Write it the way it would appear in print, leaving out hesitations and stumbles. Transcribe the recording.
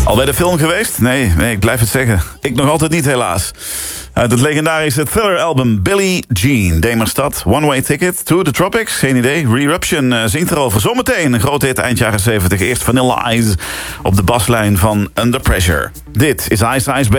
Al bij de film geweest? Nee, ik blijf het zeggen. Ik nog altijd niet, helaas. Uit het legendarische Thriller-album Billie Jean. Demerstad, One Way Ticket to the Tropics. Geen idee. Re-Eruption zingt erover. Zometeen een grote hit eind jaren 70. Eerst Vanilla Ice op de baslijn van Under Pressure. Dit is Ice Ice Baby.